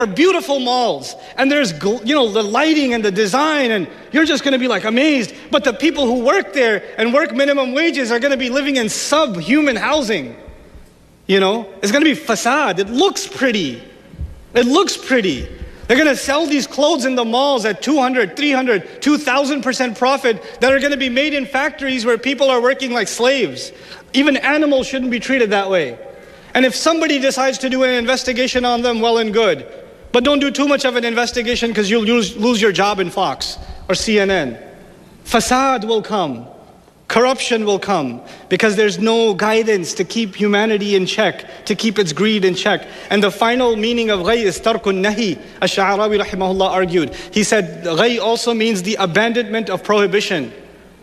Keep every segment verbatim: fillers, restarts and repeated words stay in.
beautiful malls, and there's, you know, the lighting and the design, and you're just going to be like amazed. But the people who work there and work minimum wages are going to be living in subhuman housing. You know, it's going to be facade. It looks pretty. It looks pretty. They're going to sell these clothes in the malls at two hundred, three hundred, two thousand percent profit that are going to be made in factories where people are working like slaves. Even animals shouldn't be treated that way. And if somebody decides to do an investigation on them, well and good. But don't do too much of an investigation because you'll lose, lose your job in Fox or C N N. Fasad will come. Corruption will come because there's no guidance to keep humanity in check, to keep its greed in check. And the final meaning of ghay is tarkun nahi. Ash-Sha'arawi rahimahullah argued. He said ghay also means the abandonment of prohibition.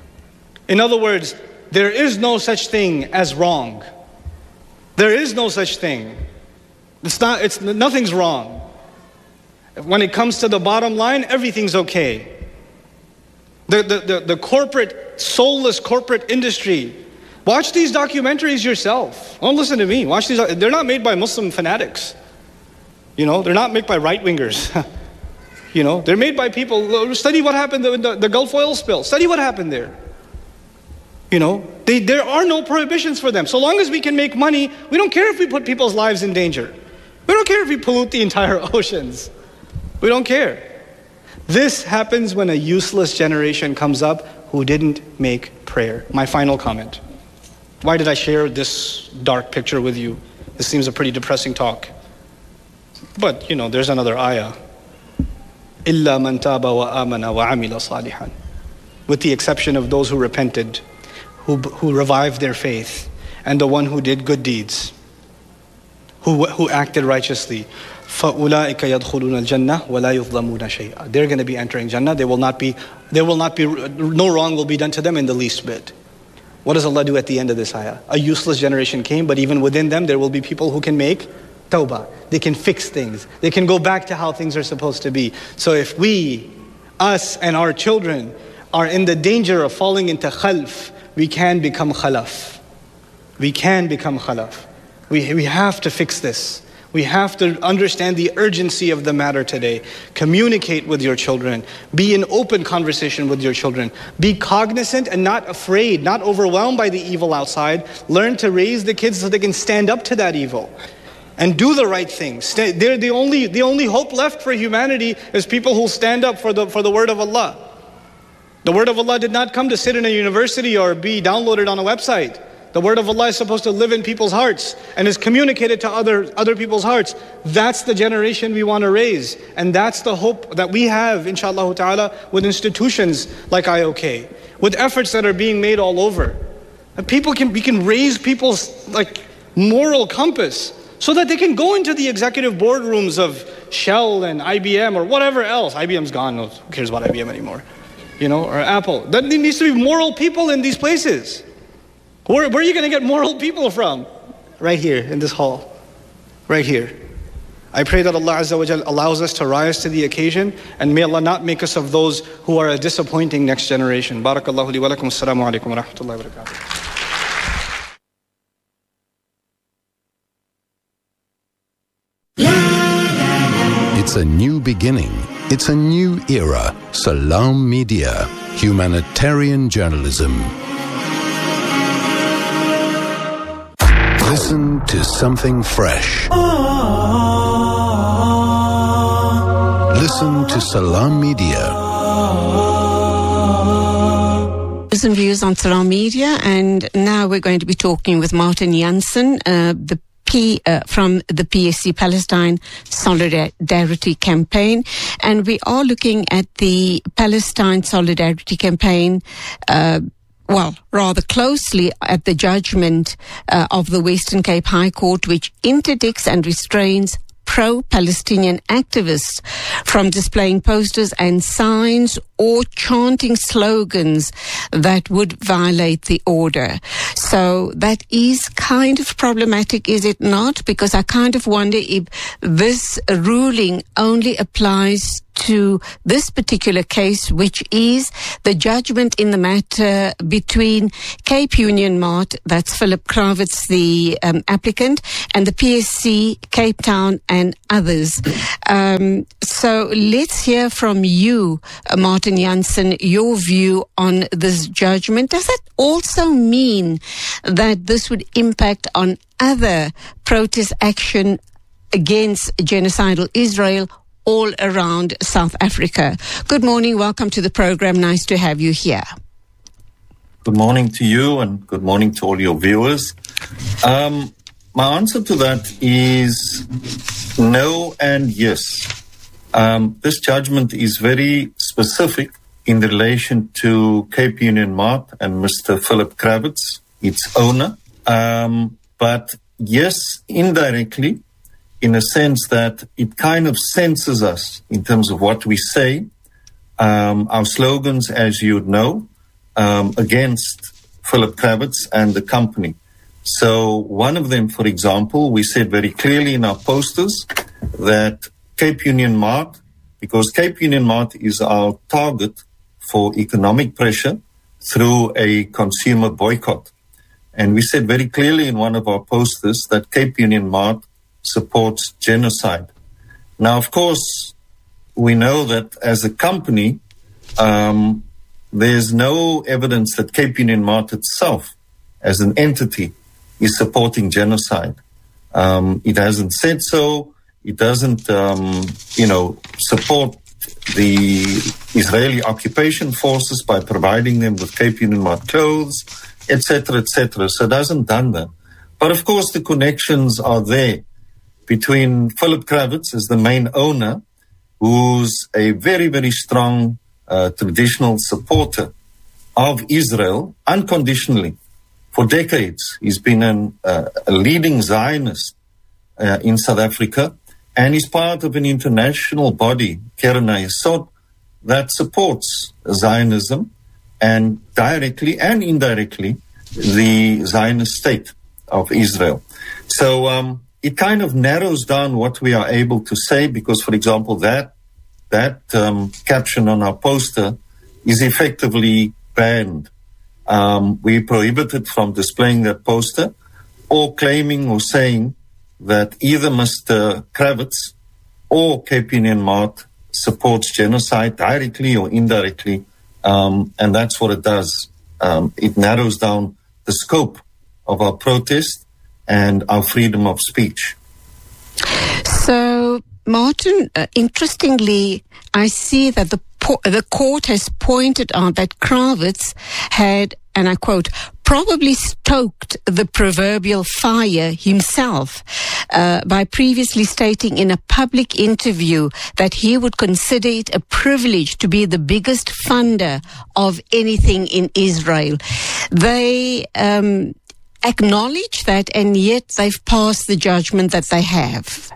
In other words, there is no such thing as wrong. There is no such thing. It's not, it's, nothing's wrong. When it comes to the bottom line, everything's okay. The, the, the, the corporate, soulless corporate industry. Watch these documentaries yourself. Don't listen to me. Watch these. They're not made by Muslim fanatics. You know, they're not made by right-wingers. You know, they're made by people. Study what happened in the, the Gulf oil spill. Study what happened there. You know, they, there are no prohibitions for them. So long as we can make money, we don't care if we put people's lives in danger. We don't care if we pollute the entire oceans. We don't care. This happens when a useless generation comes up who didn't make prayer. My final comment. Why did I share this dark picture with you? This seems a pretty depressing talk. But, you know, there's another ayah. إِلَّا مَنْ تَابَ وَآمَنَ وَعَمِلَ صَالِحًا. With the exception of those who repented, who, who revived their faith, and the one who did good deeds, who, who acted righteously. فَأُولَٰئِكَ يَدْخُلُونَ الْجَنَّةِ وَلَا يُظْلَمُونَ شَيْئًا. They're going to be entering Jannah. They will not be, there will not be, no wrong will be done to them in the least bit. What does Allah do at the end of this ayah? A useless generation came, but even within them, there will be people who can make tawbah. They can fix things. They can go back to how things are supposed to be. So if we, us and our children, are in the danger of falling into khalf, we can become khalaf. We can become khalaf. We, we have to fix this. We have to understand the urgency of the matter today. Communicate with your children. Be in open conversation with your children. Be cognizant and not afraid, not overwhelmed by the evil outside. Learn to raise the kids so they can stand up to that evil and do the right thing. They're the only, the only hope left for humanity is people who stand up for the, for the word of Allah. The word of Allah did not come to sit in a university or be downloaded on a website. The word of Allah is supposed to live in people's hearts and is communicated to other, other people's hearts. That's the generation we want to raise. And that's the hope that we have, inshallah ta'ala, with institutions like I O K, with efforts that are being made all over. And people can, we can raise people's like moral compass so that they can go into the executive boardrooms of Shell and I B M or whatever else. I B M's gone, who cares about I B M anymore? You know, or Apple. There needs to be moral people in these places. Where, where are you going to get moral people from? Right here, in this hall. Right here. I pray that Allah Azza wa Jal allows us to rise to the occasion, and may Allah not make us of those who are a disappointing next generation. Barakallahu li wa lakum. Assalamu alaikum wa rahmatullahi wa barakatuh. It's a new beginning. It's a new era. Salam Media. Humanitarian journalism. Listen to something fresh. Listen to Salam Media. Some views on Salam Media, and now we're going to be talking with Martin Jansen, uh, the P, uh, from the P S C Palestine Solidarity Campaign, and we are looking at the Palestine Solidarity Campaign uh, well, rather closely at the judgment uh, of the Western Cape High Court, which interdicts and restrains pro-Palestinian activists from displaying posters and signs or chanting slogans that would violate the order. So that is kind of problematic, is it not? Because I kind of wonder if this ruling only applies to this particular case, which is the judgment in the matter between Cape Union Mart, that's Philip Kravitz, the um, applicant, and the P S C, Cape Town, and others. Um, so let's hear from you, uh, Martin Jansen, your view on this judgment. Does that also mean that this would impact on other protest action against genocidal Israel all around South Africa? Good morning. Welcome to the program. Nice to have you here. Good morning to you and good morning to all your viewers. Um, my answer to that is no and yes. Um, this judgment is very specific in relation to Cape Union Mart and Mister Philip Kravitz, its owner. Um, but yes, indirectly, in a sense that it kind of censors us in terms of what we say. Um, our slogans, as you know, um, against Philip Kravitz and the company. So one of them, for example, we said very clearly in our posters that Cape Union Mart, because Cape Union Mart is our target for economic pressure through a consumer boycott. And we said very clearly in one of our posters that Cape Union Mart supports genocide. Now, of course, we know that as a company, um, there's no evidence that Cape Union Mart itself, as an entity, is supporting genocide. Um, it hasn't said so. It doesn't, um, you know, support the Israeli occupation forces by providing them with Cape Union Mart clothes, et cetera, et cetera. So it hasn't done that. But of course, the connections are there between Philip Kravitz as the main owner, who's a very, very strong uh, traditional supporter of Israel unconditionally. For decades, he's been an, uh, a leading Zionist uh, in South Africa, and he's part of an international body, Keren HaYesod, that supports Zionism and directly and indirectly the Zionist state of Israel. So um, it kind of narrows down what we are able to say because, for example, that that um, caption on our poster is effectively banned. Um, we prohibited from displaying that poster or claiming or saying that either Mister Kravitz or Cape Union Mart supports genocide directly or indirectly, um, and that's what it does. Um, it narrows down the scope of our protest and our freedom of speech. So, Martin, uh, interestingly, I see that the po- the court has pointed out that Kravitz had, and I quote, probably stoked the proverbial fire himself uh, by previously stating in a public interview that he would consider it a privilege to be the biggest funder of anything in Israel. They um, acknowledge that, and yet they've passed the judgment that they have.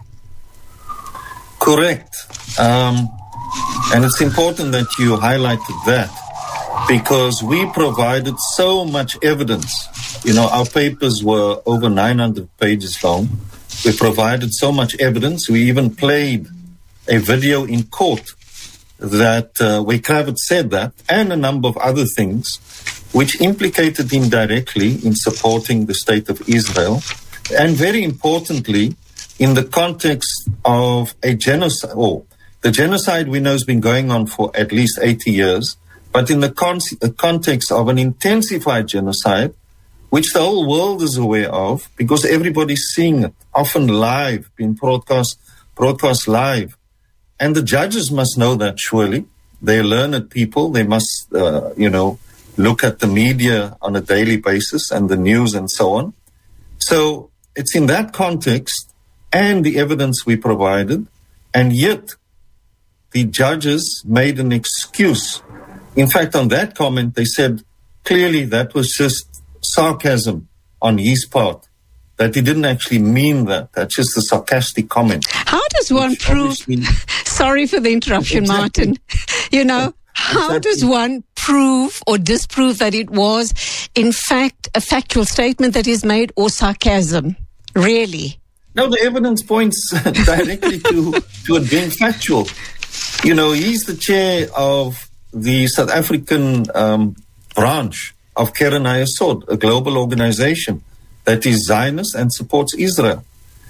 Correct. Um, and it's important that you highlighted that because we provided so much evidence. You know, our papers were over nine hundred pages long. We provided so much evidence. We even played a video in court that uh, where Kravitz said that, and a number of other things, which implicated him directly in supporting the state of Israel, and very importantly, in the context of a genocide. Oh, the genocide we know has been going on for at least eighty years, but in the con- context of an intensified genocide, which the whole world is aware of, because everybody's seeing it, often live, being broadcast, broadcast live. And the judges must know that, surely. They're learned people. They must, uh, you know, look at the media on a daily basis and the news and so on. So it's in that context and the evidence we provided, and yet the judges made an excuse. In fact, on that comment, they said clearly that was just sarcasm on his part, that he didn't actually mean that. That's just a sarcastic comment. How does one prove... Sorry for the interruption, exactly. Martin. You know, how exactly. does one prove or disprove that it was, in fact, a factual statement that is made or sarcasm? Really? No, the evidence points directly to, to it being factual. you know, he's the chair of the South African um, branch of Keren Hayesod, a global organization that is Zionist and supports Israel.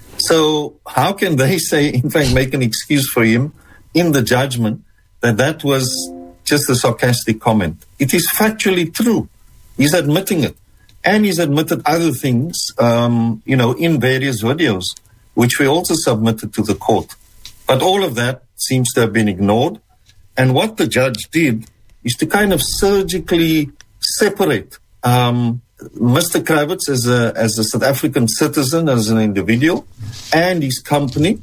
So how can they say, in fact, make an excuse for him in the judgment that that was just a sarcastic comment? It is factually true. He's admitting it. And he's admitted other things, um, you know, in various videos, which we also submitted to the court. But all of that seems to have been ignored. And what the judge did is to kind of surgically separate um, Mister Kravitz as a, as a South African citizen, as an individual, and his company,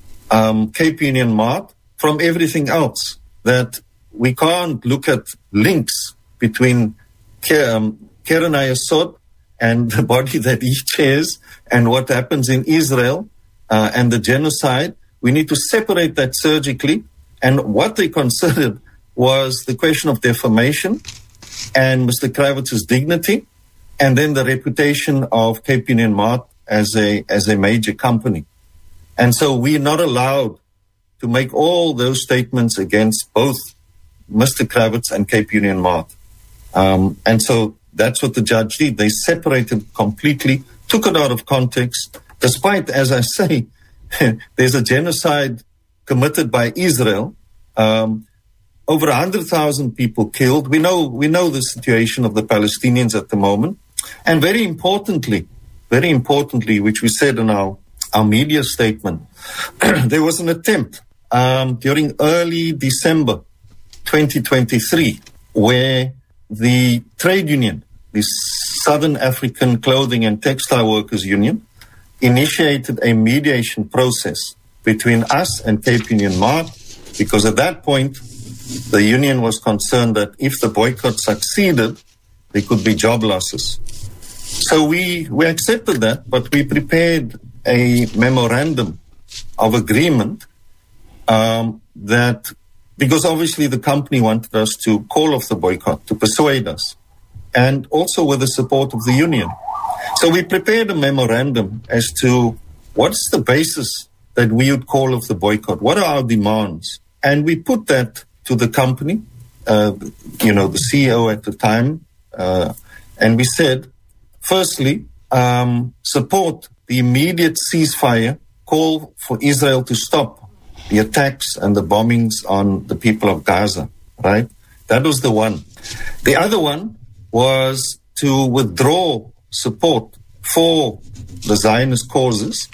um, Cape Union Mart, from everything else. That we can't look at links between um, Keren Hayesod and the body that he chairs and what happens in Israel uh, and the genocide. We need to separate that surgically. And what they considered was the question of defamation and Mister Kravitz's dignity, and then the reputation of Cape Union Mart as a as a major company. And so we're not allowed to make all those statements against both Mister Kravitz and Cape Union Mart. Um, and so that's what the judge did. They separated completely, took it out of context, despite, as I say, there's a genocide committed by Israel. Um, over one hundred thousand people killed. We know, we know the situation of the Palestinians at the moment. And very importantly, very importantly, which we said in our, our media statement, there was an attempt um, during early December twenty twenty-three where the trade union, the Southern African Clothing and Textile Workers Union, initiated a mediation process between us and Cape Union Mart, because at that point, the union was concerned that if the boycott succeeded, there could be job losses. So we, we accepted that, but we prepared a memorandum of agreement um, that, because obviously the company wanted us to call off the boycott, to persuade us, and also with the support of the union. So we prepared a memorandum as to what's the basis that we would call off the boycott, what are our demands, and we put that to the company, uh, you know, the C E O at the time, uh, and we said, firstly, um, support the immediate ceasefire, call for Israel to stop the attacks and the bombings on the people of Gaza, right? That was the one. The other one was to withdraw support for the Zionist causes,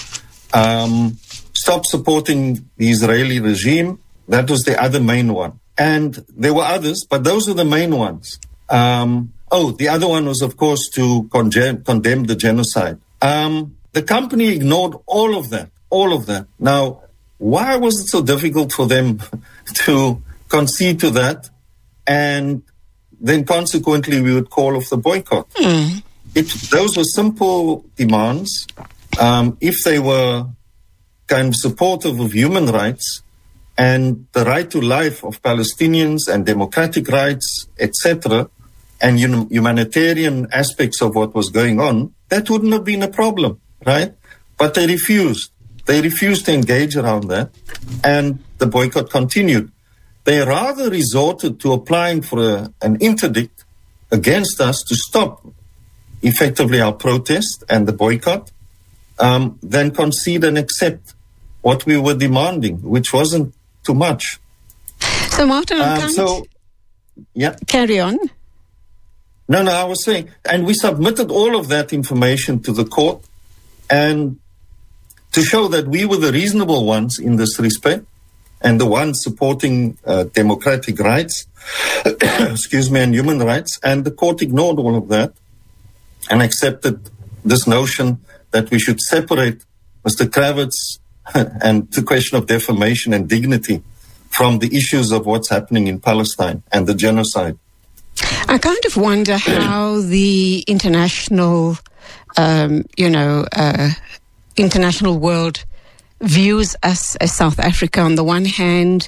um, stop supporting the Israeli regime. That was the other main one. And there were others, but those were the main ones. Um, oh, the other one was, of course, to condemn, condemn the genocide. Um, the company ignored all of that, all of that. Now, why was it so difficult for them to concede to that? And then consequently, we would call off the boycott. Mm. It, those were simple demands. Um, if they were kind of supportive of human rights and the right to life of Palestinians and democratic rights, et cetera, and hum- humanitarian aspects of what was going on, that wouldn't have been a problem, right? But they refused. They refused to engage around that, and the boycott continued. They rather resorted to applying for a, an interdict against us to stop effectively our protest and the boycott, um, than concede and accept what we were demanding, which wasn't too much. So, Martin, um, so, yeah. Carry on. No, no, I was saying, and we submitted all of that information to the court, and to show that we were the reasonable ones in this respect, and the ones supporting uh, democratic rights, excuse me, and human rights, and the court ignored all of that and accepted this notion that we should separate Mister Kravitz and the question of defamation and dignity from the issues of what's happening in Palestine and the genocide. I kind of wonder how the international, um, you know, uh, international world views us as South Africa. On the one hand,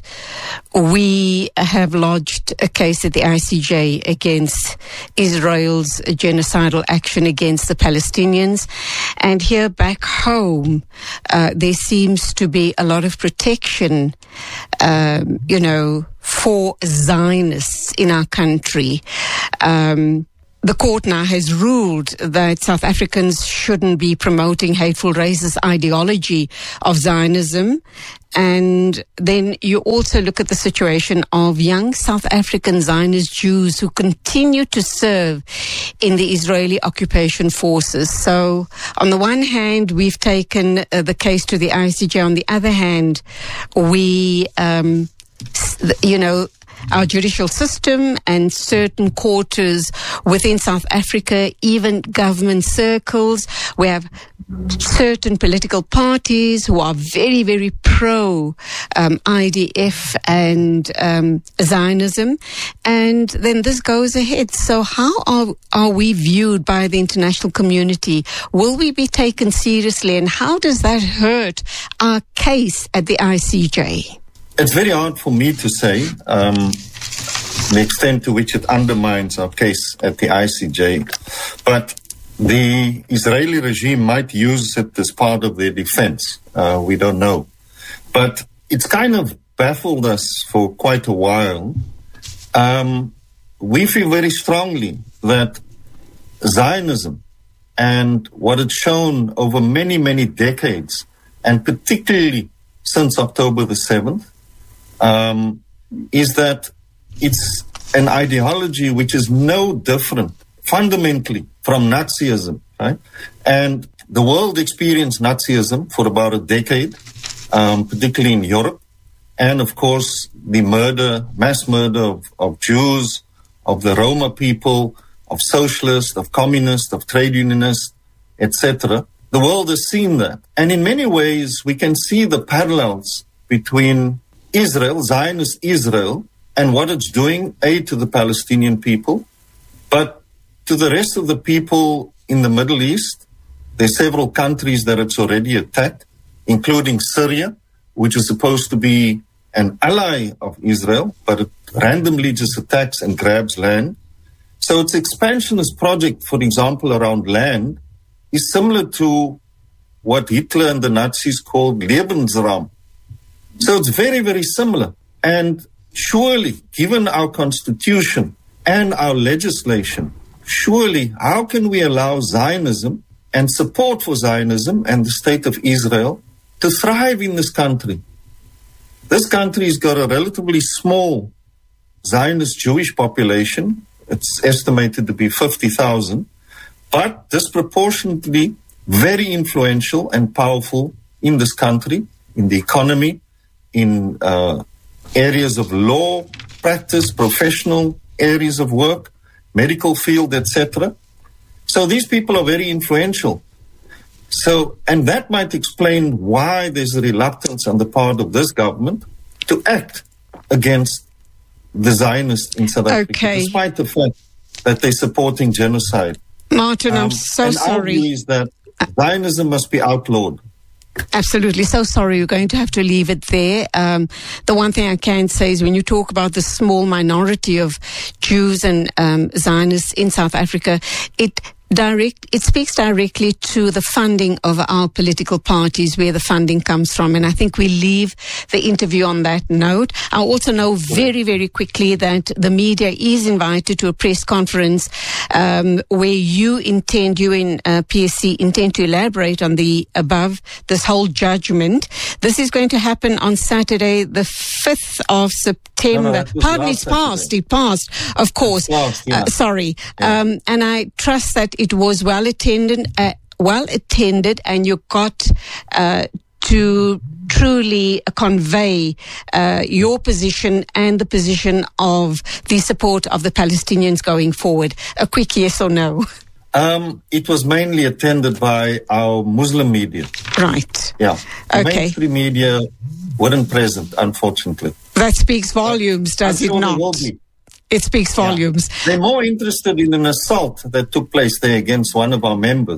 we have lodged a case at the I C J against Israel's genocidal action against the Palestinians. And here back home, uh, there seems to be a lot of protection, um, you know, for Zionists in our country. Um, The court now has ruled that South Africans shouldn't be promoting hateful racist ideology of Zionism. And then you also look at the situation of young South African Zionist Jews who continue to serve in the Israeli occupation forces. So on the one hand, we've taken uh, the case to the I C J. On the other hand, we, um, you know, our judicial system and certain quarters within South Africa, even government circles, we have certain political parties who are very, very pro um, I D F and um, Zionism, and then this goes ahead. So how are, are we viewed by the international community? Will we be taken seriously, and how does that hurt our case at the I C J? It's very hard for me to say um, the extent to which it undermines our case at the I C J. But the Israeli regime might use it as part of their defense. Uh, we don't know. But it's kind of baffled us for quite a while. Um, we feel very strongly that Zionism and what it's shown over many, many decades, and particularly since October the seventh, Um, is that it's an ideology which is no different fundamentally from Nazism, right? And the world experienced Nazism for about a decade, um, particularly in Europe. And of course, the murder, mass murder of, of Jews, of the Roma people, of socialists, of communists, of trade unionists, et cetera. The world has seen that. And in many ways, we can see the parallels between Israel, Zionist Israel, and what it's doing, A, to the Palestinian people, but to the rest of the people in the Middle East. There's several countries that it's already attacked, including Syria, which is supposed to be an ally of Israel, but it randomly just attacks and grabs land. So its expansionist project, for example, around land, is similar to what Hitler and the Nazis called Lebensraum. So it's very, very similar. And surely, given our constitution and our legislation, surely how can we allow Zionism and support for Zionism and the state of Israel to thrive in this country? This country's got a relatively small Zionist Jewish population. It's estimated to be fifty thousand, but disproportionately very influential and powerful in this country, in the economy, in uh, areas of law, practice, professional areas of work, medical field, et cetera. So these people are very influential. So, and that might explain why there's a reluctance on the part of this government to act against the Zionists in South Africa, okay. despite the fact that they're supporting genocide. Martin, um, I'm so and sorry. Our view is that Zionism must be outlawed. Absolutely. So sorry. You're going to have to leave it there. Um, the one thing I can say is when you talk about the small minority of Jews and um, Zionists in South Africa, it direct it speaks directly to the funding of our political parties, where the funding comes from. And I think we leave the interview on that note. I also know very, very quickly that the media is invited to a press conference um, where you intend, you in uh, P S C intend to elaborate on the above, this whole judgment. This is going to happen on Saturday, the fifth of September. No, no, Pardon, it's passed. It passed, of course. Last, yeah. uh, sorry. Yeah. Um, and I trust that it was well attended, uh, well attended, and you got uh, to truly convey uh, your position and the position of the support of the Palestinians going forward. A quick yes or no? Um, it was mainly attended by our Muslim media. Right. Yeah. The Okay. mainstream media weren't present, unfortunately. That speaks volumes, does I'm it sure they not? will be. It speaks volumes. They're more interested in an assault that took place there against one of our members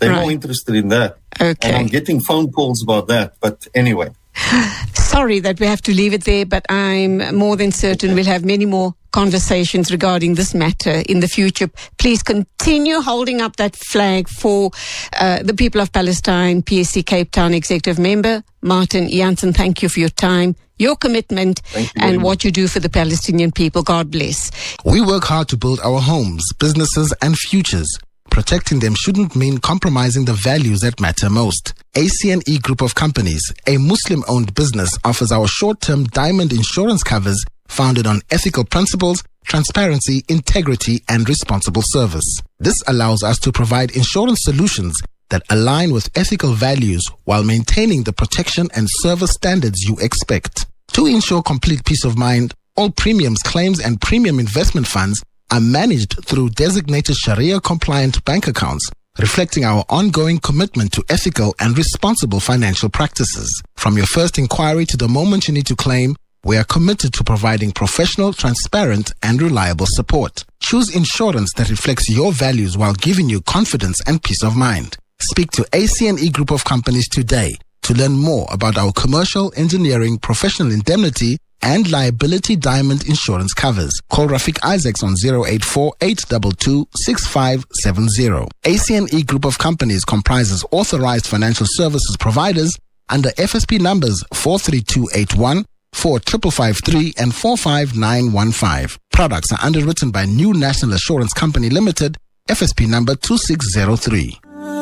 They're Right. more interested in that. Okay. And I'm getting phone calls about that. But anyway. Sorry that we have to leave it there, but I'm more than certain we'll have many more conversations regarding this matter in the future. Please continue holding up that flag for uh, the people of Palestine. P S C Cape Town Executive Member Martin Jansen, thank you for your time, your commitment, Thank you very and much. what you do for the Palestinian people. God bless. We work hard to build our homes, businesses, and futures. Protecting them shouldn't mean compromising the values that matter most. A C N E Group of Companies, a Muslim-owned business, offers our short-term diamond insurance covers founded on ethical principles, transparency, integrity, and responsible service. This allows us to provide insurance solutions that align with ethical values while maintaining the protection and service standards you expect. To ensure complete peace of mind, all premiums, claims, and premium investment funds are managed through designated Sharia-compliant bank accounts, reflecting our ongoing commitment to ethical and responsible financial practices. From your first inquiry to the moment you need to claim, we are committed to providing professional, transparent, and reliable support. Choose insurance that reflects your values while giving you confidence and peace of mind. Speak to A C N E Group of Companies today to learn more about our commercial, engineering, professional indemnity, and liability diamond insurance covers. Call Rafiq Isaacs on zero eight four, eight two two, six five seven zero. A C N E Group of Companies comprises authorized financial services providers under F S P numbers four three two eight one, four five five three, and four five nine one five. Products are underwritten by New National Assurance Company Limited, F S P number two six zero three.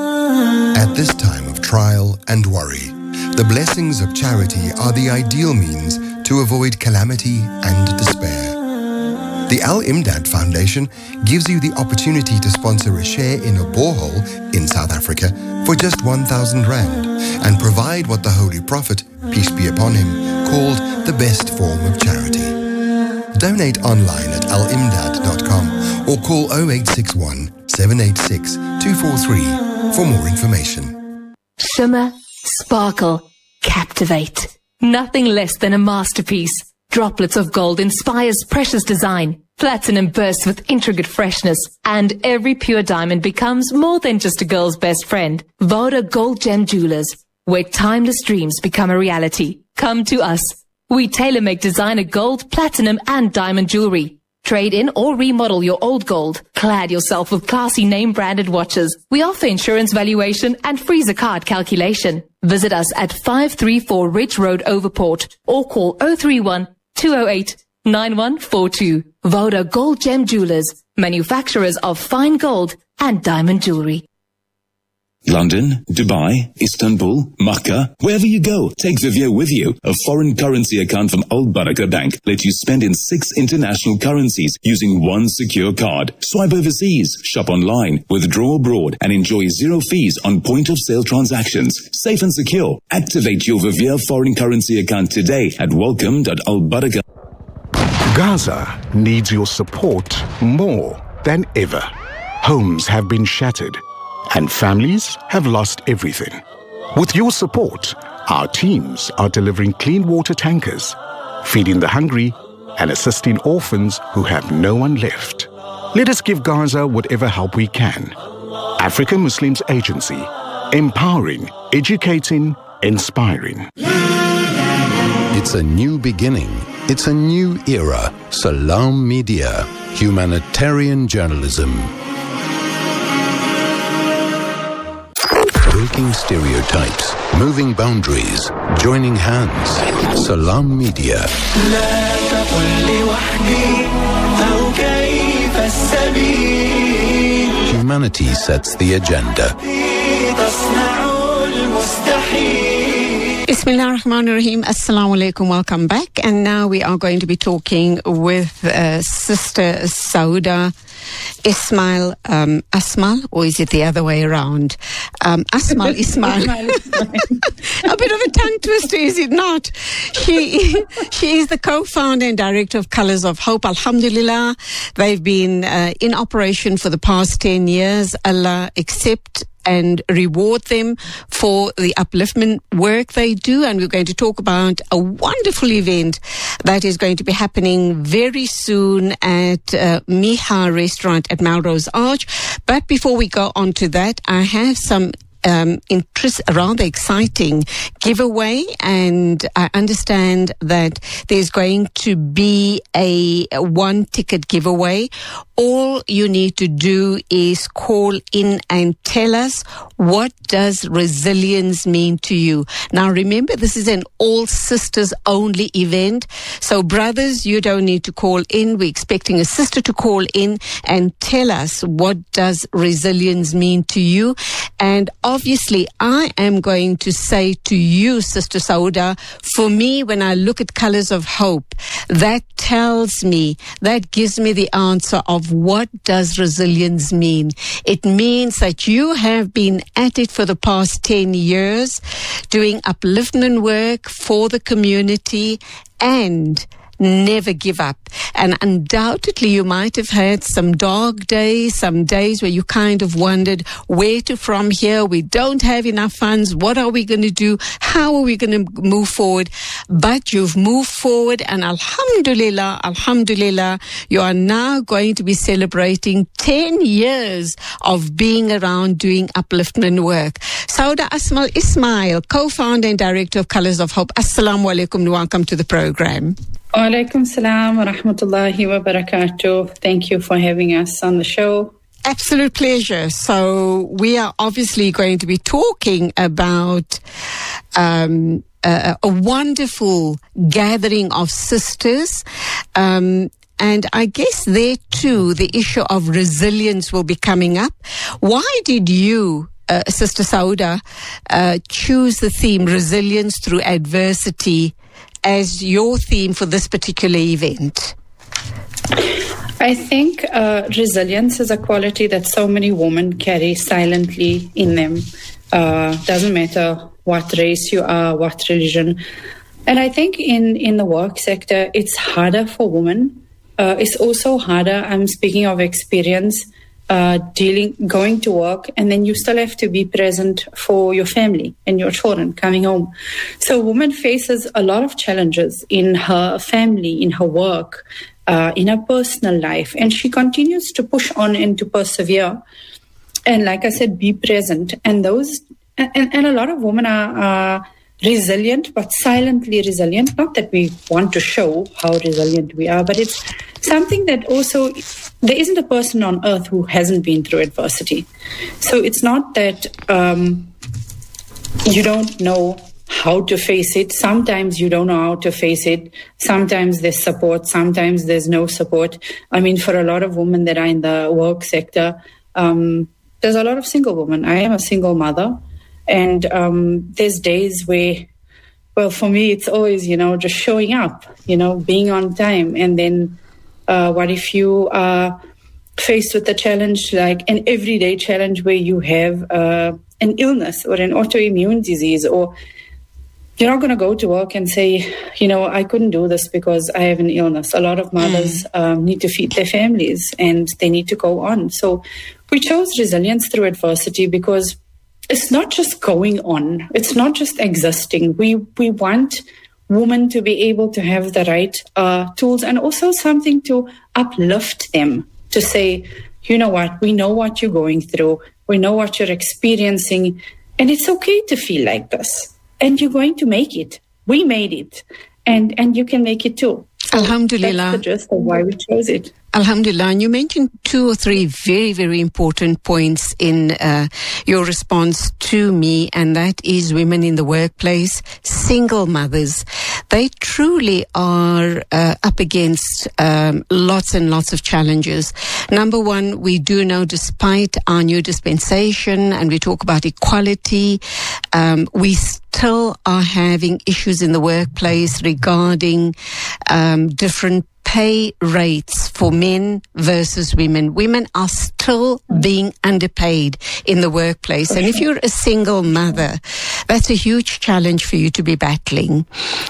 At this time of trial and worry, the blessings of charity are the ideal means to avoid calamity and despair. The Al-Imdad Foundation gives you the opportunity to sponsor a share in a borehole in South Africa for just one thousand rand and provide what the Holy Prophet, peace be upon him, called the best form of charity. Donate online at al imdad dot com or call oh eight six one, seven eight six, two four three for more information. Shimmer, sparkle, captivate. Nothing less than a masterpiece. Droplets of gold inspires precious design. Platinum bursts with intricate freshness. And every pure diamond becomes more than just a girl's best friend. Voda Gold Gem Jewelers, where timeless dreams become a reality. Come to us. We tailor-make designer gold, platinum, and diamond jewelry. Trade in or remodel your old gold. Clad yourself with classy name-branded watches. We offer insurance valuation and freezer card calculation. Visit us at five three four Ridge Road, Overport, or call oh three one, two oh eight, nine one four two. Voda Gold Gem Jewelers, manufacturers of fine gold and diamond jewelry. London, Dubai, Istanbul, Makkah, wherever you go, take Vivio with you. A foreign currency account from Al Barakah Bank lets you spend in six international currencies using one secure card. Swipe overseas, shop online, withdraw abroad, and enjoy zero fees on point-of-sale transactions. Safe and secure. Activate your Vivio foreign currency account today at welcome dot al barakah. Gaza needs your support more than ever. Homes have been shattered, and families have lost everything. With your support, our teams are delivering clean water tankers, feeding the hungry, and assisting orphans who have no one left. Let us give Gaza whatever help we can. African Muslims Agency, empowering, educating, inspiring. It's a new beginning. It's a new era. Salam Media, humanitarian journalism. Breaking stereotypes, moving boundaries, joining hands. Salam Media. Humanity sets the agenda. Bismillah ar-Rahman ar-Rahim. Assalamu alaikum. Welcome back. And now we are going to be talking with uh, Sister Sauda Ismail um, Asmal, or is it the other way around? Um, Asmal Ismail. A bit of a tongue twister, is it not? She she is the co-founder and director of Colors of Hope. Alhamdulillah, they've been uh, in operation for the past ten years. Allah accept and reward them for the upliftment work they do. And we're going to talk about a wonderful event that is going to be happening very soon at uh, Miha Restaurant at Melrose Arch. But before we go on to that, I have some Um, interest, rather exciting giveaway, and I understand that there's going to be a, a one ticket giveaway. All you need to do is call in and tell us, what does resilience mean to you? Now remember, this is an all sisters only event, so brothers, you don't need to call in. We're expecting a sister to call in and tell us, what does resilience mean to you? And obviously, I am going to say to you, Sister Sauda, for me, when I look at Colors of Hope, that tells me, that gives me the answer of what does resilience mean. It means that you have been at it for the past ten years, doing upliftment work for the community, and never give up. And undoubtedly you might have had some dark days, some days where you kind of wondered, where to from here? We don't have enough funds. What are we going to do? How are we going to move forward? But you've moved forward, and alhamdulillah, alhamdulillah, you are now going to be celebrating ten years of being around doing upliftment work. Sauda Asmal Ismail, co-founder and director of Colors of Hope. Assalamu alaikum and welcome to the program. Wa alaikum salam wa rahmatullahi wa barakatuh. Thank you for having us on the show. Absolute pleasure. So we are obviously going to be talking about um, a, a wonderful gathering of sisters. Um, and I guess there too, the issue of resilience will be coming up. Why did you, uh, Sister Sauda, uh, choose the theme resilience through adversity as your theme for this particular event? I think uh, resilience is a quality that so many women carry silently in them. Uh, doesn't matter what race you are, what religion. And I think in, in the work sector, it's harder for women. Uh, it's also harder, I'm speaking of experience, Uh, dealing, going to work, and then you still have to be present for your family and your children coming home. So a woman faces a lot of challenges in her family, in her work, uh, in her personal life, and she continues to push on and to persevere. And like I said, be present. And those, and, and a lot of women are, are resilient, but silently resilient. Not that we want to show how resilient we are, but it's something that also, there isn't a person on earth who hasn't been through adversity. So it's not that um, you don't know how to face it. Sometimes you don't know how to face it. Sometimes there's support. Sometimes there's no support. I mean, for a lot of women that are in the work sector, um, there's a lot of single women. I am a single mother. And um, there's days where, well, for me, it's always, you know, just showing up, you know, being on time. And then uh, what if you are faced with a challenge, like an everyday challenge where you have uh, an illness or an autoimmune disease, or you're not going to go to work and say, you know, I couldn't do this because I have an illness. A lot of mothers mm. um, need to feed their families and they need to go on. So we chose resilience through adversity because it's not just going on. It's not just existing. We we want women to be able to have the right uh, tools and also something to uplift them, to say, you know what, we know what you're going through. We know what you're experiencing. And it's okay to feel like this. And you're going to make it. We made it. And, and you can make it too. Alhamdulillah. That's the gist of why we chose it. Alhamdulillah. And you mentioned two or three very, very important points in uh, your response to me, and that is women in the workplace, single mothers. They truly are uh, up against um, lots and lots of challenges. Number one, we do know despite our new dispensation, and we talk about equality, um, we still are having issues in the workplace regarding um, different pay rates for men versus women. Women are still being underpaid in the workplace. And if you're a single mother, that's a huge challenge for you to be battling.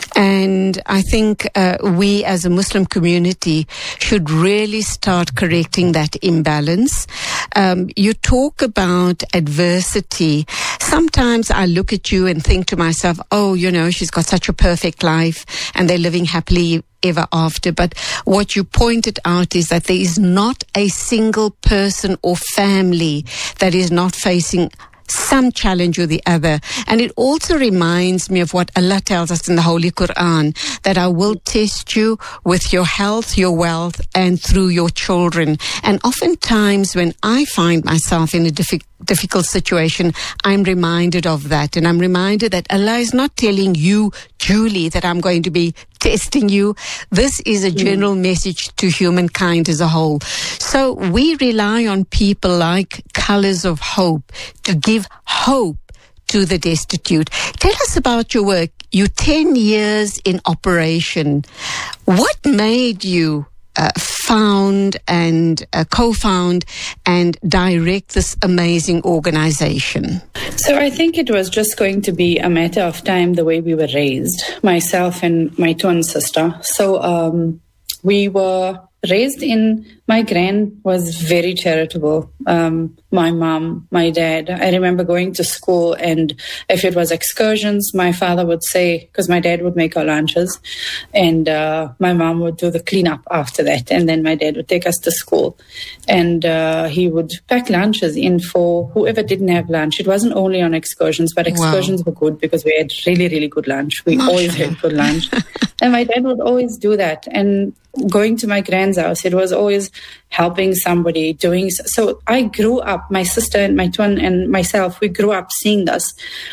And I think uh, we as a Muslim community should really start correcting that imbalance. Um, you talk about adversity. Sometimes I look at you and think to myself, oh, you know, she's got such a perfect life and they're living happily ever after. But what you pointed out is that there is not a single person or family that is not facing some challenge or the other. And it also reminds me of what Allah tells us in the Holy Quran, that I will test you with your health, your wealth, and through your children. And oftentimes when I find myself in a difficult difficult situation, I'm reminded of that. And I'm reminded that Allah is not telling you, Julie, that I'm going to be testing you. This is a general mm. message to humankind as a whole. So we rely on people like Colors of Hope to give hope to the destitute. Tell us about your work. You're ten years in operation. What made you Uh, found and uh, co-found and direct this amazing organization? So I think it was just going to be a matter of time the way we were raised, myself and my twin sister. So um, we were raised in, my gran was very charitable. Um, my mom, my dad, I remember going to school, and if it was excursions, my father would say, because my dad would make our lunches, and uh, my mom would do the cleanup after that, and then my dad would take us to school, and uh, he would pack lunches in for whoever didn't have lunch. It wasn't only on excursions, but excursions wow. were good because we had really, really good lunch. We Mashallah. always had good lunch. And my dad would always do that. And going to my gran's house, it was always helping somebody, doing so. So I grew up, my sister and my twin and myself, we grew up seeing this.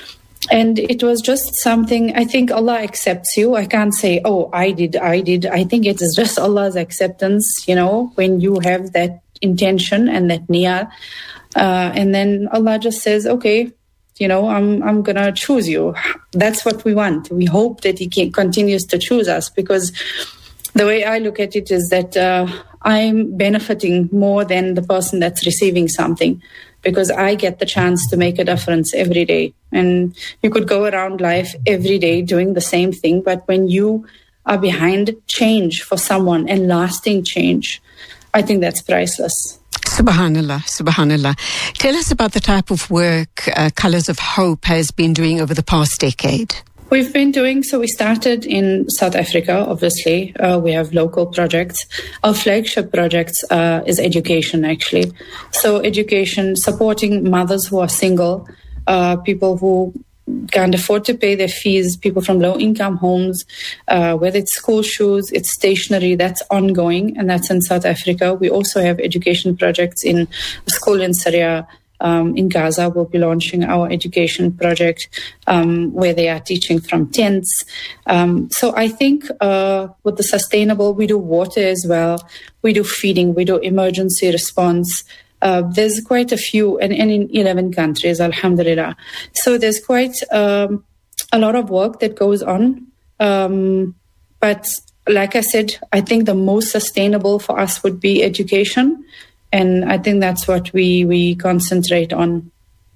And it was just something, I think Allah accepts you. I can't say, oh, I did, I did. I think it is just Allah's acceptance, you know, when you have that intention and that niyyah. Uh, and then Allah just says, okay, you know, I'm I'm going to choose you. That's what we want. We hope that He can, continues to choose us, because the way I look at it is that uh, I'm benefiting more than the person that's receiving something, because I get the chance to make a difference every day. And you could go around life every day doing the same thing, but when you are behind change for someone and lasting change, I think that's priceless. Subhanallah, Subhanallah. Tell us about the type of work uh, Colors of Hope has been doing over the past decade. We've been doing, so we started in South Africa, obviously. Uh, we have local projects. Our flagship project uh, is education, actually. So education, supporting mothers who are single, uh, people who can't afford to pay their fees, people from low-income homes, uh, whether it's school shoes, it's stationery, that's ongoing, and that's in South Africa. We also have education projects in a school in Syria. Um, in Gaza, we'll be launching our education project um, where they are teaching from tents. Um, so I think uh, with the sustainable, we do water as well. We do feeding, we do emergency response. Uh, there's quite a few, and, and in eleven countries, alhamdulillah. So there's quite um, a lot of work that goes on. Um, but like I said, I think the most sustainable for us would be education. And I think that's what we, we concentrate on.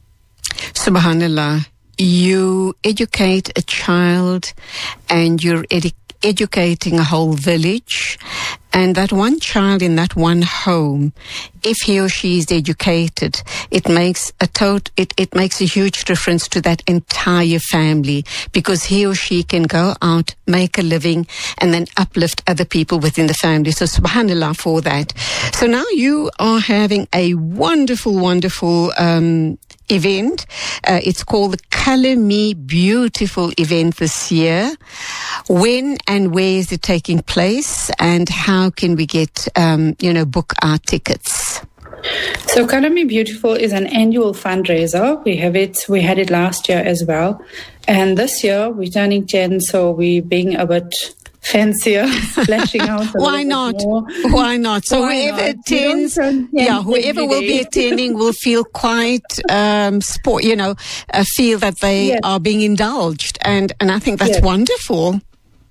Subhanallah. You educate a child and you're edu- educating a whole village. And that one child in that one home, if he or she is educated, it makes a tot- it, it makes a huge difference to that entire family, because he or she can go out, make a living, and then uplift other people within the family. So subhanallah for that. So now you are having a wonderful, wonderful um event. Uh, it's called the Color Me Beautiful event this year. When and where is it taking place, and how can we get, um, you know, book our tickets? So Color Me Beautiful is an annual fundraiser. We have it, we had it last year as well. And this year we're turning ten, so we're being a bit fancier, flashing out. Why not? More. Why not? So Why whoever not? attends, yeah, whoever will be attending will feel quite um, sport, you know, uh, feel that they yes. are being indulged, and and I think that's yes. wonderful.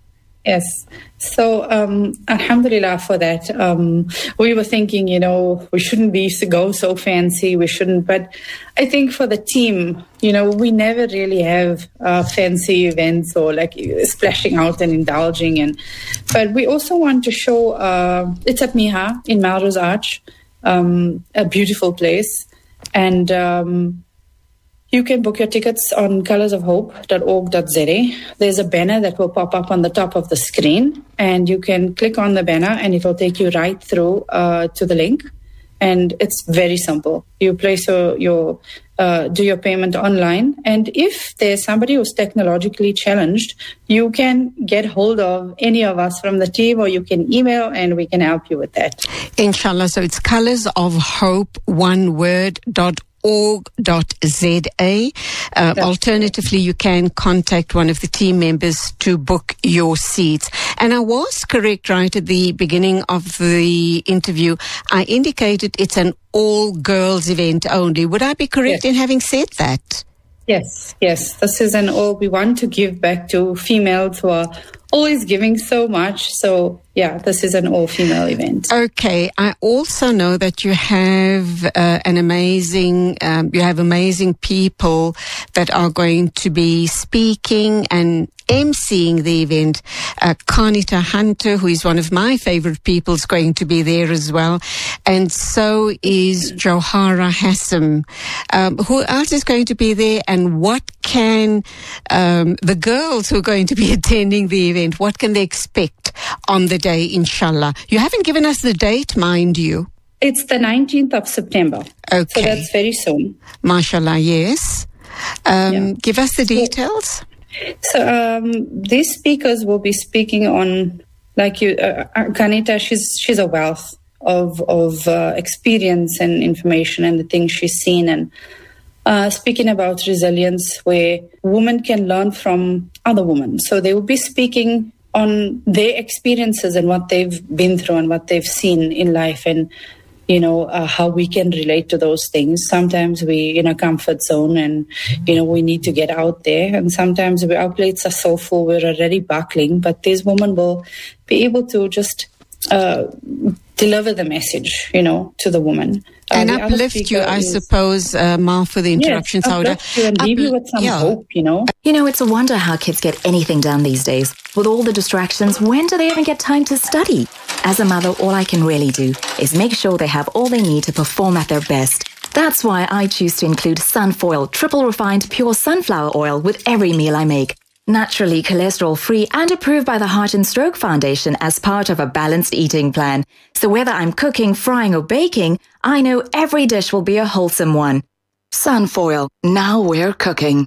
Yes. So, um, alhamdulillah for that. Um, we were thinking, you know, we shouldn't be go so fancy. We shouldn't. But I think for the team, you know, we never really have uh, fancy events or like splashing out and indulging. And but we also want to show. Uh, it's at Miha in Melrose Arch, um, a beautiful place, and. Um, You can book your tickets on colours of hope dot org dot z a. There's a banner that will pop up on the top of the screen, and you can click on the banner and it will take you right through uh, to the link. And it's very simple. You place your, your uh, do your payment online, and if there's somebody who's technologically challenged, you can get hold of any of us from the team, or you can email and we can help you with that. Inshallah. So it's colours of hope, one word, dot org dot z a. Uh, alternatively, you can contact one of the team members to book your seats. And I was correct right at the beginning of the interview. I indicated it's an all-girls event only. Would I be correct Yes. in having said that? Yes, yes. This is an all, we want to give back to females who are always giving so much. So, yeah, this is an all-female event. Okay. I also know that you have uh, an amazing, um, you have amazing people that are going to be speaking and emceeing the event. Uh, Carnita Hunter, who is one of my favorite people, is going to be there as well. And so is Johara Hassam. Um, who else is going to be there, and what can um, the girls who are going to be attending the event, what can they expect on the day, inshallah? You haven't given us the date, mind you. It's the nineteenth of September. Okay. So that's very soon. Mashallah, yes. Um, Yeah. Give us the details. So um, these speakers will be speaking on, like you, uh, Kanita, she's she's a wealth of of uh, experience and information and the things she's seen, and uh, speaking about resilience, where women can learn from other women. So they will be speaking on their experiences and what they've been through and what they've seen in life, and you know, uh, how we can relate to those things. Sometimes we in a comfort zone and, you know, we need to get out there. And sometimes we, our plates are so full, we're already buckling. But these women will be able to just uh, deliver the message, you know, to the woman. Uh, And the other uplift you, speaker I is- suppose, uh, Mal, for the interruption, Yes, Sauda. uplift you and leave you with some yeah. hope, you know. You know, it's a wonder how kids get anything done these days. With all the distractions, when do they even get time to study? As a mother, all I can really do is make sure they have all they need to perform at their best. That's why I choose to include Sunfoil triple refined pure sunflower oil with every meal I make. Naturally cholesterol-free and approved by the Heart and Stroke Foundation as part of a balanced eating plan. So whether I'm cooking, frying or baking, I know every dish will be a wholesome one. Sunfoil, now we're cooking.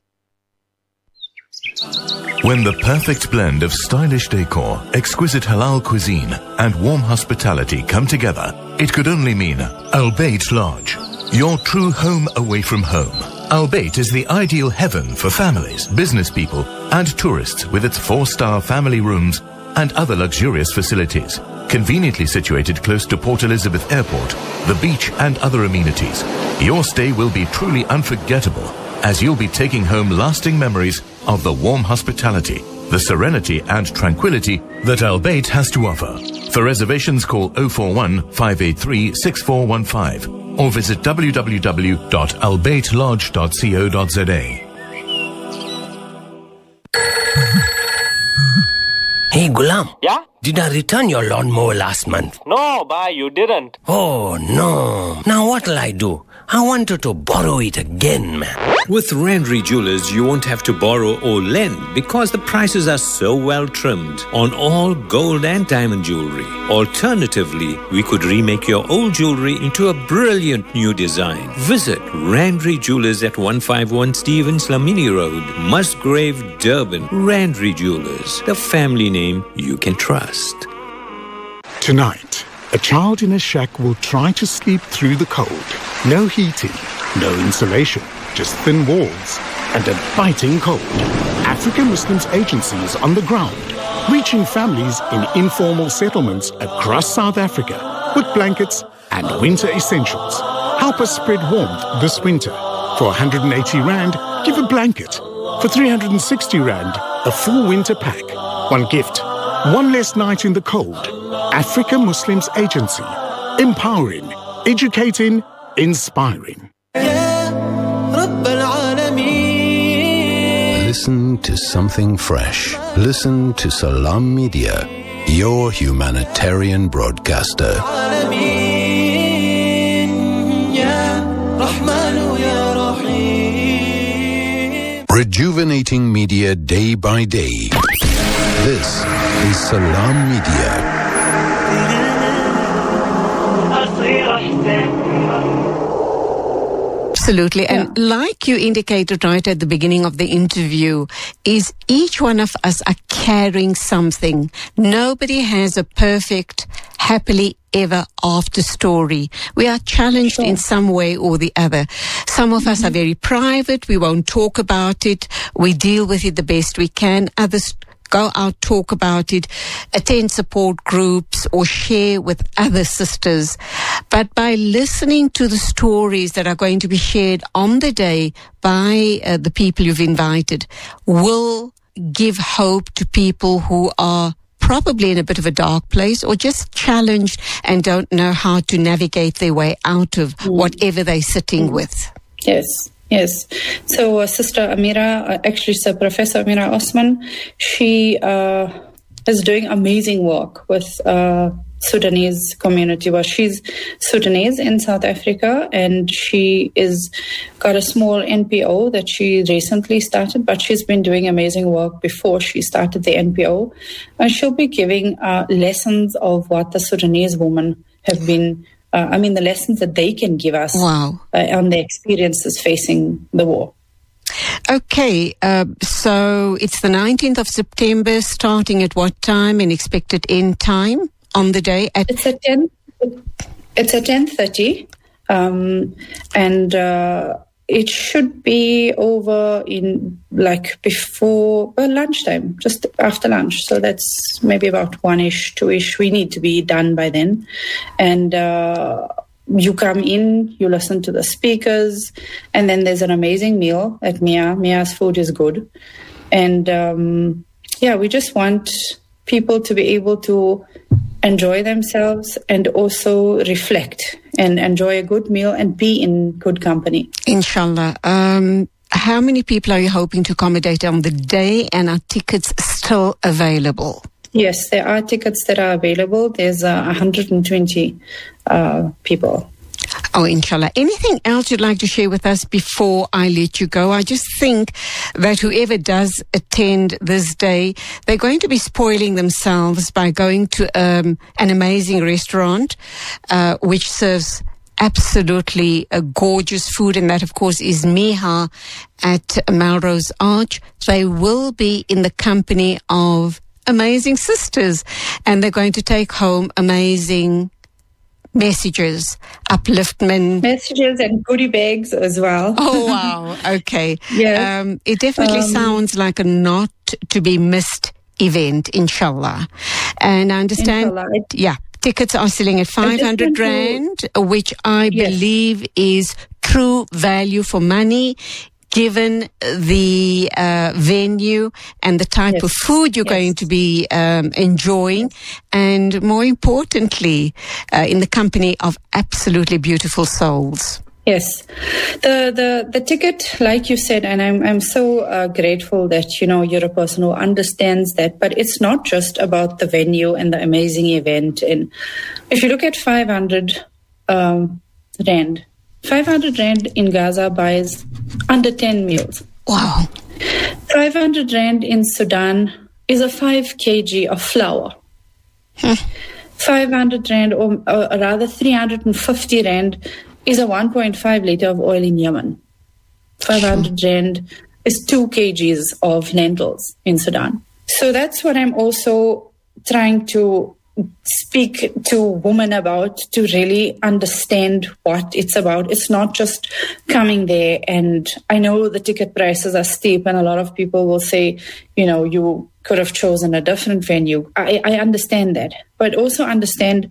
When the perfect blend of stylish decor, exquisite halal cuisine, and warm hospitality come together, it could only mean Al Bayt Lodge, your true home away from home. Al Bayt is the ideal heaven for families, business people, and tourists with its four-star family rooms and other luxurious facilities. Conveniently situated close to Port Elizabeth Airport, the beach, and other amenities, your stay will be truly unforgettable, as you'll be taking home lasting memories of the warm hospitality, the serenity and tranquility that Al Bayt has to offer. For reservations, call oh four one, five eight three, six four one five or visit w w w dot al bayt lodge dot co dot z a. Hey, Gulam. Yeah? Did I return your lawnmower last month? No, bye, you didn't. Oh, no. Now what'll I do? I wanted to borrow it again, man. With Randry Jewelers, you won't have to borrow or lend because the prices are so well trimmed on all gold and diamond jewelry. Alternatively, we could remake your old jewelry into a brilliant new design. Visit Randry Jewelers at one fifty-one Stevens Lamini Road, Musgrave, Durban. Randry Jewelers, the family name you can trust. Tonight, a child in a shack will try to sleep through the cold. No heating, no insulation, just thin walls and a biting cold. African Muslims agencies on the ground, reaching families in informal settlements across South Africa with blankets and winter essentials. Help us spread warmth this winter. For one hundred eighty rand, give a blanket. For three hundred sixty rand, a full winter pack. One gift, One less night in the cold. Africa Muslims Agency. Empowering, educating, inspiring. Listen to something fresh. Listen to Salam Media, your humanitarian broadcaster. Rejuvenating media day by day. This is Salam Media. Absolutely. And yeah. like you indicated right at the beginning of the interview, is each one of us are carrying something. Nobody has a perfect, happily ever after story. We are challenged sure. in some way or the other. Some of mm-hmm. us are very private. We won't talk about it. We deal with it the best we can. Others go out, talk about it, attend support groups, or share with other sisters. But by listening to the stories that are going to be shared on the day by uh, the people you've invited, will give hope to people who are probably in a bit of a dark place or just challenged and don't know how to navigate their way out of mm. whatever they're sitting mm. with. Yes. Yes. So uh, Sister Amira, uh, actually so Professor Amira Osman, she uh, is doing amazing work with uh, Sudanese community. Well, she's Sudanese in South Africa, and she is got a small N P O that she recently started, but she's been doing amazing work before she started the N P O. And she'll be giving uh, lessons of what the Sudanese women have been Uh, I mean, the lessons that they can give us wow. uh, on their experiences facing the war. Okay, uh, so it's the nineteenth of September, starting at what time and expected end time on the day? At it's at ten. It's at ten thirty, um, and uh, it should be over in like before uh, lunchtime, just after lunch. So that's maybe about one-ish, two-ish. We need to be done by then. And uh, you come in, you listen to the speakers, and then there's an amazing meal at Mia. Mia's food is good. And um, yeah, we just want people to be able to enjoy themselves and also reflect and enjoy a good meal and be in good company. Inshallah. Um, how many people are you hoping to accommodate on the day, and are tickets still available? Yes, there are tickets that are available. There's uh, one hundred twenty uh, people. Oh, inshallah. Anything else you'd like to share with us before I let you go? I just think that whoever does attend this day, they're going to be spoiling themselves by going to um, an amazing restaurant uh, which serves absolutely a gorgeous food, and that, of course, is Miha at Melrose Arch. They will be in the company of amazing sisters, and they're going to take home amazing messages, upliftment. Messages and goodie bags as well. Oh, wow. Okay. Yeah. Um, it definitely um, sounds like a not to be missed event, inshallah. And I understand, inshallah. yeah, tickets are selling at five hundred rand, which I yes. believe is true value for money, given the uh, venue and the type yes. of food you're yes. going to be um, enjoying, yes. and more importantly, uh, in the company of absolutely beautiful souls. Yes, the the the ticket, like you said, and I'm I'm so uh, grateful that you know you're a person who understands that. But it's not just about the venue and the amazing event. And if you look at five hundred um, rand. five hundred rand in Gaza buys under ten meals. Wow. five hundred rand in Sudan is a five kilograms of flour. Huh. five hundred rand, or, or rather three hundred fifty rand, is a one point five liter of oil in Yemen. five hundred rand is two kilograms of lentils in Sudan. So that's what I'm also trying to speak to women about, to really understand what it's about. It's not just coming there, and I know the ticket prices are steep, and a lot of people will say, you know, you could have chosen a different venue. I, I understand that, but also understand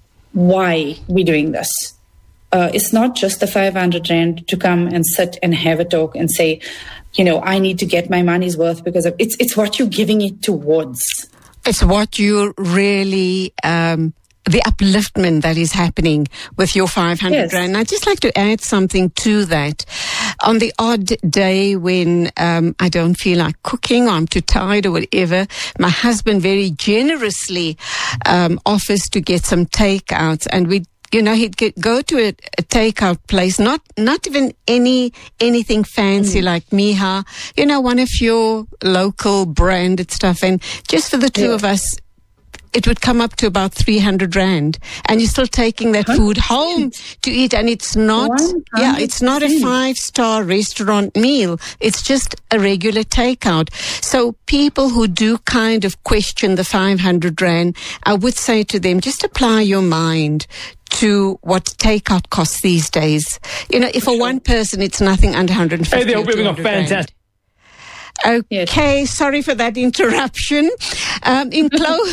why we're doing this. Uh, it's not just the five hundred rand to come and sit and have a talk and say, you know, I need to get my money's worth, because of, it's it's what you're giving it towards. It's what you really, um, the upliftment that is happening with your five hundred Yes. rand. I'd just like to add something to that. On the odd day when um, I don't feel like cooking or I'm too tired or whatever, my husband very generously um, offers to get some takeouts, and we You know, he'd get, go to a, a takeout place, not not even any anything fancy mm. like Miha, you know, one of your local branded stuff. And just for the two yeah. of us, it would come up to about three hundred rand. And you're still taking that food home to eat. And it's not, yeah, it's not a five-star restaurant meal. It's just a regular takeout. So people who do kind of question the five hundred rand, I would say to them, just apply your mind to what takeout costs these days. You know, if for one person it's nothing under one hundred fifty. Hey, they're giving a fantastic. Okay, yes. Sorry for that interruption. Um, in, clo-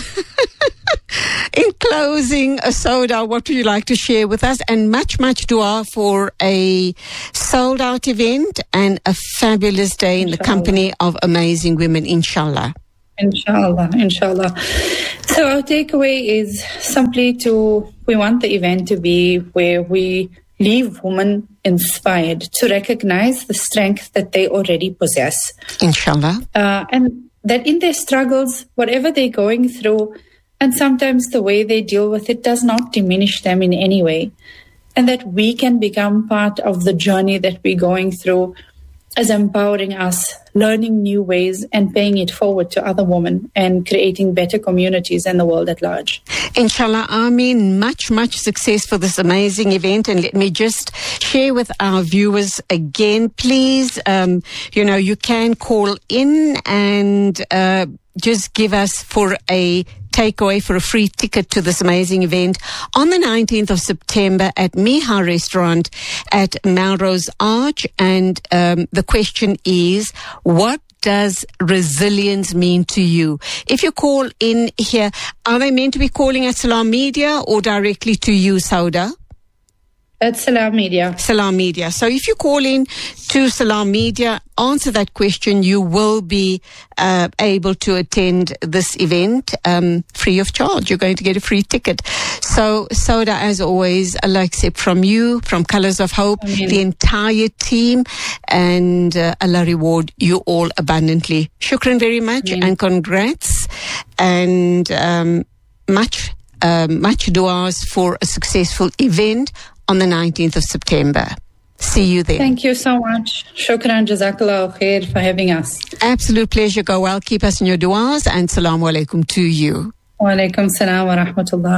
in closing, uh, Soda, what would you like to share with us? And much, much dua for a sold-out event and a fabulous day in Inshallah. The company of amazing women, inshallah. Inshallah, inshallah. So our takeaway is simply to, we want the event to be where we leave women inspired to recognize the strength that they already possess. Inshallah. Uh, and that in their struggles, whatever they're going through, and sometimes the way they deal with it does not diminish them in any way. And that we can become part of the journey that we're going through as empowering us, learning new ways and paying it forward to other women and creating better communities and the world at large. Inshallah, Ameen. Much, much success for this amazing event. And let me just share with our viewers again, please, um, you know, you can call in and uh, just give us for a takeaway for a free ticket to this amazing event on the nineteenth of September at Miha Restaurant at Melrose Arch. And um, the question is, what does resilience mean to you? If you call in here, are they meant to be calling at Salam Media or directly to you, Sauda? At Salam Media. Salam Media. So if you call in to Salam Media, answer that question, you will be uh, able to attend this event um, free of charge. You're going to get a free ticket. So, Sauda, as always, Allah accept from you, from Colors of Hope, Amen. The entire team, and uh, Allah reward you all abundantly. Shukran very much, Amen. And congrats, and um, much, uh, much duas for a successful event on the nineteenth of September. See you there. Thank you so much. Shukran, Jazakallah khair for having us. Absolute pleasure. Go well. Keep us in your duas, and Assalamu alaikum to you. Wa alaikum salam wa rahmatullah.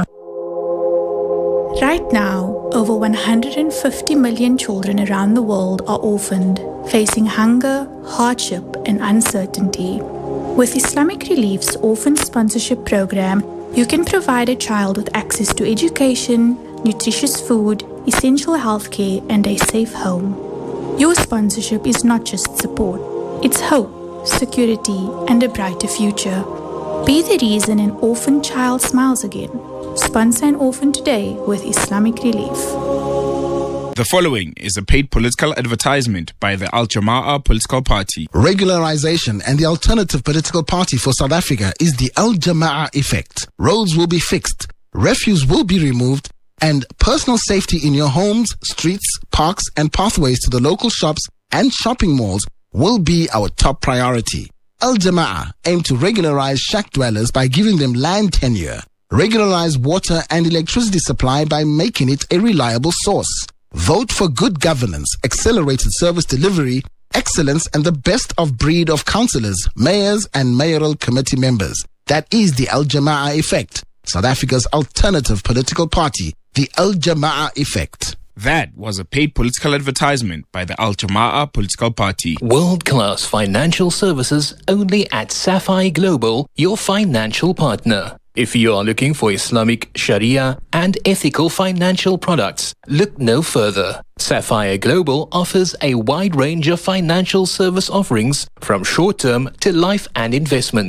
Right now, over one hundred fifty million children around the world are orphaned, facing hunger, hardship, and uncertainty. With Islamic Relief's Orphan Sponsorship Program, you can provide a child with access to education, nutritious food, essential healthcare, and a safe home. Your sponsorship is not just support, it's hope, security, and a brighter future. Be the reason an orphan child smiles again. Sponsor an orphan today with Islamic Relief. The following is a paid political advertisement by the Al Jama'ah political party. Regularization and the alternative political party for South Africa is the Al Jama'ah effect. Roads will be fixed, refuse will be removed, and personal safety in your homes, streets, parks, and pathways to the local shops and shopping malls will be our top priority. Al Jama'ah aim to regularize shack dwellers by giving them land tenure, regularize water and electricity supply by making it a reliable source. Vote for good governance, accelerated service delivery, excellence, and the best of breed of councillors, mayors, and mayoral committee members. That is the Al Jama'ah effect, South Africa's alternative political party, the Al Jama'ah effect. That was a paid political advertisement by the Al Jama'ah political party. World-class financial services only at Sapphire Global, your financial partner. If you are looking for Islamic Sharia and ethical financial products, look no further. Sapphire Global offers a wide range of financial service offerings from short-term to life and investments.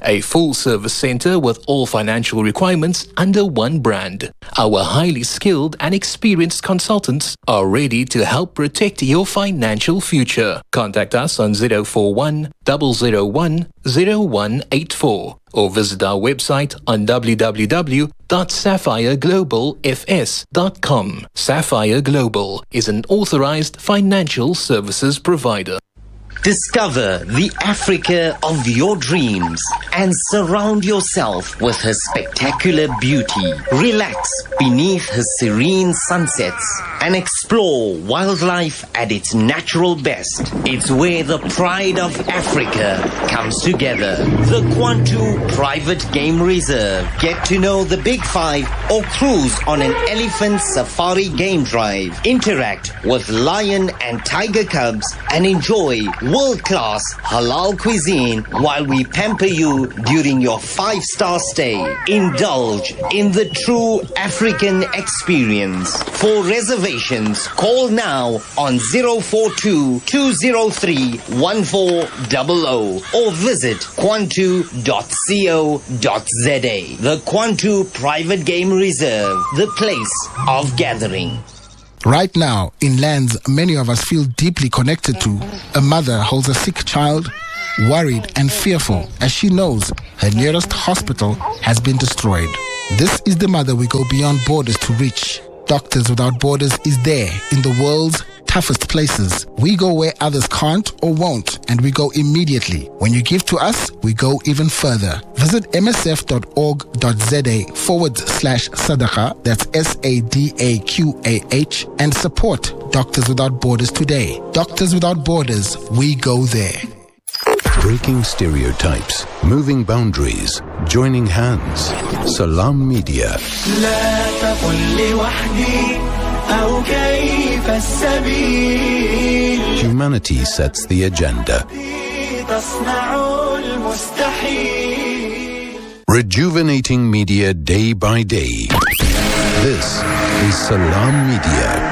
a full-service center with all financial requirements under one brand. Our highly skilled and experienced consultants are ready to help protect your financial future. Contact us on zero four one, zero zero one, zero one eight four or visit our website on w w w dot sapphire global f s dot com. Sapphire Global is an authorized financial services provider. Discover the Africa of your dreams and surround yourself with her spectacular beauty. Relax beneath her serene sunsets and explore wildlife at its natural best. It's where the pride of Africa comes together. The Kwantu Private Game Reserve. Get to know the Big Five or cruise on an elephant safari game drive. Interact with lion and tiger cubs and enjoy world-class halal cuisine while we pamper you during your five-star stay. Indulge in the true African experience. For reservations, call now on zero four two, two zero three, one four zero zero or visit kwantu dot co dot z a. The Kwantu Private Game Reserve, the place of gathering. Right now, in lands many of us feel deeply connected to, a mother holds a sick child, worried and fearful as she knows her nearest hospital has been destroyed. This is the mother we go beyond borders to reach. Doctors Without Borders is there in the world's toughest places. We go where others can't or won't, and we go immediately. When you give to us, we go even further. Visit msf.org.za forward slash sadaqah, that's S A D A Q A H, and support Doctors Without Borders today. Doctors Without Borders, we go there. Breaking stereotypes, moving boundaries, joining hands. Salam Media. Humanity sets the agenda. Rejuvenating media day by day. This is Salam Media.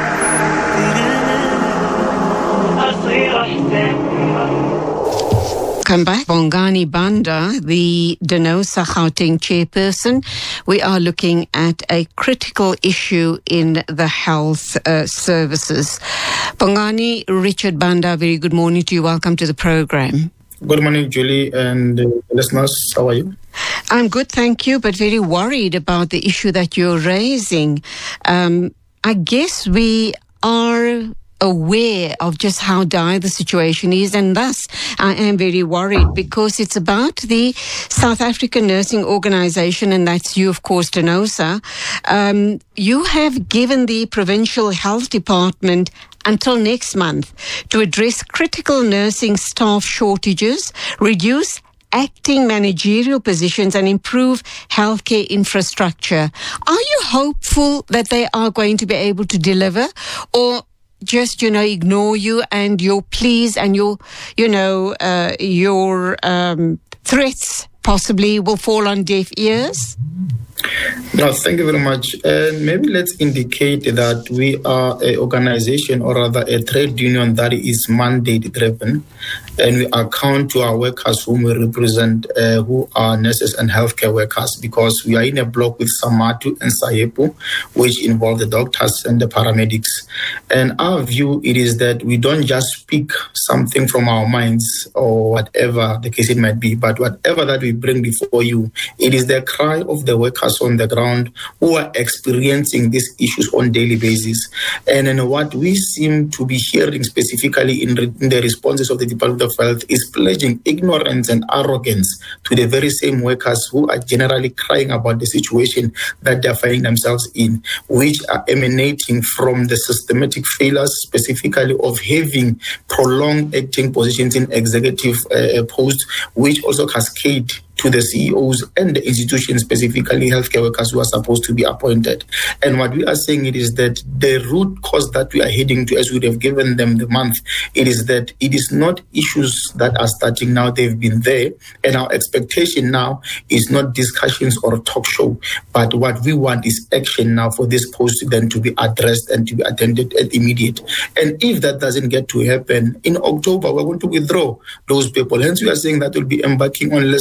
Come back. Bongani Banda, the Denosa Gauteng chairperson. We are looking at a critical issue in the health uh, services. Bongani, Richard Banda, very good morning to you. Welcome to the program. Good morning, Julie and uh, listeners. How are you? I'm good, thank you, but very worried about the issue that you're raising. Um, I guess we are aware of just how dire the situation is, and thus I am very worried because it's about the South African Nursing Organisation, and that's you, of course, Denosa. Um, you have given the Provincial Health Department until next month to address critical nursing staff shortages, reduce acting managerial positions and improve healthcare infrastructure. Are you hopeful that they are going to be able to deliver, or just, you know, ignore you and your pleas and your, you know, uh, your um, threats possibly will fall on deaf ears? No, thank you very much. And maybe let's indicate that we are an organization, or rather a trade union, that is mandate driven, and we account to our workers whom we represent, uh, who are nurses and healthcare workers, because we are in a block with Samatu and Sayepo, which involve the doctors and the paramedics. And our view, it is that we don't just speak something from our minds or whatever the case it might be, but whatever that we bring before you, it is the cry of the workers on the ground who are experiencing these issues on daily basis. And then what we seem to be hearing specifically in, re- in the responses of the Department of Health is pledging ignorance and arrogance to the very same workers who are generally crying about the situation that they're finding themselves in, which are emanating from the systematic failures, specifically of having prolonged acting positions in executive uh, posts, which also cascade to the C E Os and the institutions, specifically healthcare workers who are supposed to be appointed. And what we are saying it is that the root cause that we are heading to, as we have given them the month, it is that it is not issues that are starting now, they've been there. And our expectation now is not discussions or talk show, but what we want is action now for this post then to be addressed and to be attended at immediate. And if that doesn't get to happen, in October, we're going to withdraw those people. Hence, we are saying that we'll be embarking on listening campaign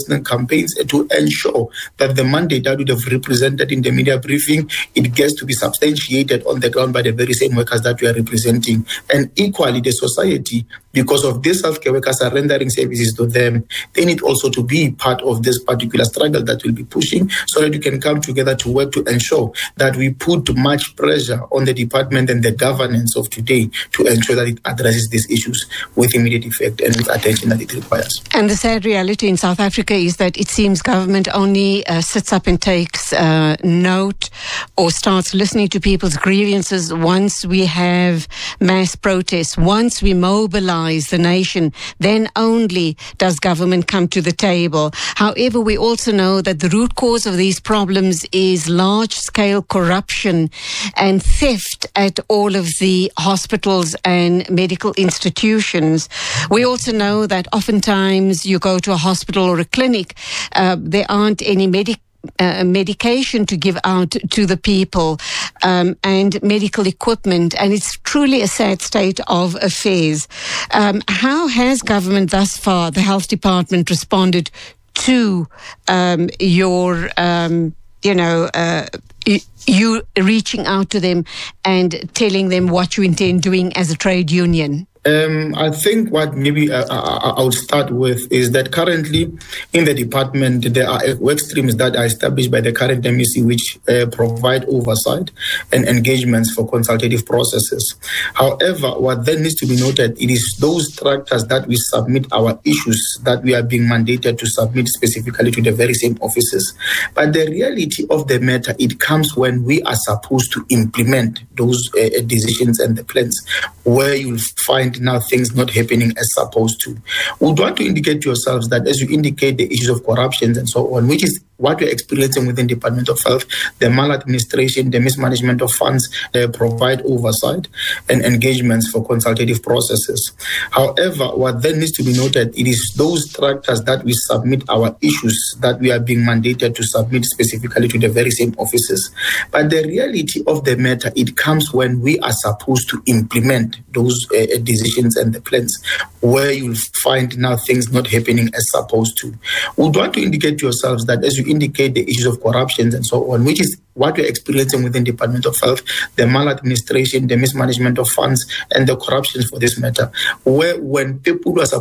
campaigns to ensure that the mandate that would have represented in the media briefing, it gets to be substantiated on the ground by the very same workers that we are representing. And equally, the society, because of these healthcare workers are rendering services to them, they need also to be part of this particular struggle that we'll be pushing, so that we can come together to work to ensure that we put much pressure on the department and the governance of today to ensure that it addresses these issues with immediate effect and with attention that it requires. And the sad reality in South Africa is that it seems government only uh, sits up and takes uh, note or starts listening to people's grievances once we have mass protests, once we mobilize the nation, then only does government come to the table. However, we also know that the root cause of these problems is large-scale corruption and theft at all of the hospitals and medical institutions. We also know that oftentimes you go to a hospital or a clinic, uh, there aren't any medical Uh, medication to give out to the people um, and medical equipment, and it's truly a sad state of affairs. Um, how has government thus far, the health department, responded to um, your, um, you know, uh, you reaching out to them and telling them what you intend doing as a trade union? Um, I think what maybe uh, I, I would start with is that currently in the department there are work streams that are established by the current M E C which uh, provide oversight and engagements for consultative processes. However, what then needs to be noted, it is those structures that we submit our issues that we are being mandated to submit specifically to the very same offices. But the reality of the matter, it comes when we are supposed to implement those uh, decisions and the plans, where you'll find now things not happening as supposed to. We would want to indicate to yourselves that as you indicate the issues of corruption and so on, which is what we're experiencing within the Department of Health, the maladministration, the mismanagement of funds, uh, provide oversight and engagements for consultative processes. However, what then needs to be noted, it is those structures that we submit our issues that we are being mandated to submit specifically to the very same offices. But the reality of the matter, it comes when we are supposed to implement those uh, decisions and the plans, where you'll find now things not happening as supposed to. We would want to indicate to yourselves that as you indicate the issues of corruption and so on, which is what we're experiencing within the Department of Health, the maladministration, the mismanagement of funds, and the corruption for this matter, where when people who are